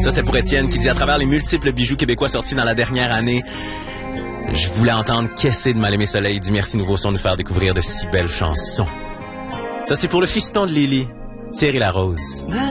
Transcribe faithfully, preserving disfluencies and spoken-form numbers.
Ça, c'était pour Étienne qui dit, à travers les multiples bijoux québécois sortis dans la dernière année, je voulais entendre Qu'est-ce de Mal-Aimé Soleil. Il dit merci Nouveau Son de nous faire découvrir de si belles chansons. Ça, c'est pour le fiston de Lily, Thierry Larose.